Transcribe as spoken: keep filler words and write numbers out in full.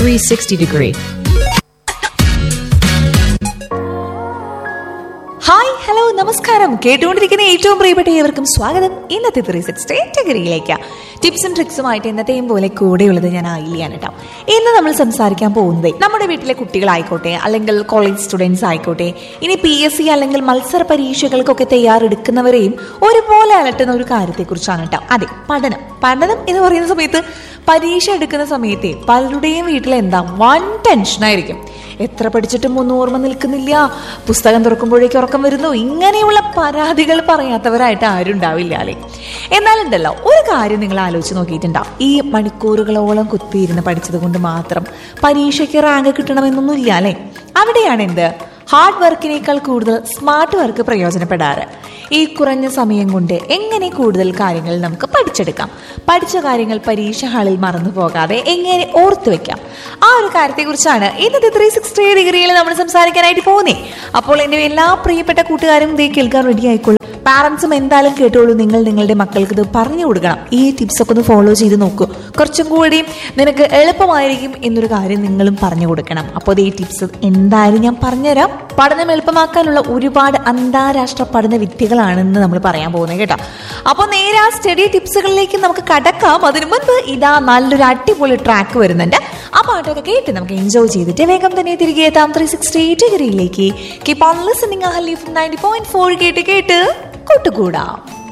three sixty degree. Hi hello നമസ്കാരം. കേട്ടുകൊണ്ടിരിക്കുന്ന ഏറ്റവും പ്രിയപ്പെട്ട ഏവർക്കും സ്വാഗതം ഇന്നത്തെ ത്രീ സിക്സ്റ്റി ഡിഗ്രിയിലേക്ക്. ടിപ്സും ട്രിക്സുമായിട്ട് ഇന്നത്തെയും പോലെ കൂടെയുള്ളത് ഞാൻ ആയില്യാണ് കേട്ടോ. ഇന്ന് നമ്മൾ സംസാരിക്കാൻ പോകുന്നത് നമ്മുടെ വീട്ടിലെ കുട്ടികളായിക്കോട്ടെ, അല്ലെങ്കിൽ കോളേജ് സ്റ്റുഡൻസ് ആയിക്കോട്ടെ, ഇനി പി എസ് സി അല്ലെങ്കിൽ മത്സര പരീക്ഷകൾക്കൊക്കെ തയ്യാറെടുക്കുന്നവരെയും ഒരുപോലെ അലട്ടുന്ന ഒരു കാര്യത്തെക്കുറിച്ചാണ് കേട്ടോ. അതെ, പഠനം. പഠനം എന്ന് പറയുന്ന സമയത്ത്, പരീക്ഷ എടുക്കുന്ന സമയത്തെ പലരുടെയും വീട്ടിൽ എന്താ വൻ ടെൻഷനായിരിക്കും. എത്ര പഠിച്ചിട്ടും ഒന്നും ഓർമ്മ നിൽക്കുന്നില്ല, പുസ്തകം തുറക്കുമ്പോഴേക്ക് ഉറക്കം വരുന്നു, ഇങ്ങനെയുള്ള പരാതികൾ പറയാത്തവരായിട്ട് ആരും ഉണ്ടാവില്ല അല്ലേ. എന്നാലുണ്ടല്ലോ, ഒരു കാര്യം നിങ്ങൾ ആലോചിച്ച് നോക്കിയിട്ടുണ്ടാവും. ഈ മണിക്കൂറുകളോളം കുത്തിയിരുന്ന് പഠിച്ചത് കൊണ്ട് മാത്രം പരീക്ഷയ്ക്ക് റാങ്ക് കിട്ടണമെന്നൊന്നും ഇല്ല അല്ലേ. അവിടെയാണ് എന്ത് ഹാർഡ് വർക്കിനേക്കാൾ കൂടുതൽ സ്മാർട്ട് വർക്ക് പ്രയോജനപ്പെടാറ്. ഈ കുറഞ്ഞ സമയം കൊണ്ട് എങ്ങനെ കൂടുതൽ കാര്യങ്ങൾ നമുക്ക് പഠിച്ചെടുക്കാം, പഠിച്ച കാര്യങ്ങൾ പരീക്ഷ ഹാളിൽ മറന്നു പോകാതെ എങ്ങനെ ഓർത്തു വെക്കാം, ആ ഒരു കാര്യത്തെക്കുറിച്ചാണ് ഇന്നത്തെ ത്രീ സിക്സ്റ്റി ഡിഗ്രിയിൽ നമ്മൾ സംസാരിക്കാനായിട്ട് പോകുന്നേ. അപ്പോൾ എൻ്റെ എല്ലാ പ്രിയപ്പെട്ട കൂട്ടുകാരും ഇതേ കേൾക്കാൻ റെഡി ആയിക്കോളൂ. പാരൻസും എന്തായാലും കേട്ടോളൂ. നിങ്ങൾ നിങ്ങളുടെ മക്കൾക്ക് ഇത് പറഞ്ഞു കൊടുക്കണം. ഈ ടിപ്സ് ഒക്കെ ഒന്ന് ഫോളോ ചെയ്ത് നോക്കൂ, കുറച്ചും കൂടി നിനക്ക് എളുപ്പമായിരിക്കും എന്നൊരു കാര്യം നിങ്ങളും പറഞ്ഞു കൊടുക്കണം. അപ്പോൾ ഈ ടിപ്സ് എന്തായാലും ഞാൻ പറഞ്ഞുതരാം. പഠനം എളുപ്പമാക്കാനുള്ള ഒരുപാട് അന്താരാഷ്ട്ര പഠന വിദ്യകളാണെന്ന് നമ്മൾ പറയാൻ പോകുന്നത് കേട്ടോ. അപ്പോൾ നേരെ ആ സ്റ്റഡി ടിപ്സുകളിലേക്ക് നമുക്ക് കടക്കാം. അതിനു മുൻപ് ഇതാ നല്ലൊരു അടിപൊളി ട്രാക്ക് വരുന്നുണ്ട്. ആ പാട്ടൊക്കെ കേട്ട് നമുക്ക് എൻജോയ് ചെയ്തിട്ട് വേഗം തന്നെ തിരികെ എത്താം three sixty ഡിഗ്രിയിലേക്ക്. Keep on listening Ahalya ninety point four കേട്ട് കേട്ട് കൂട്ടുകൂടാം.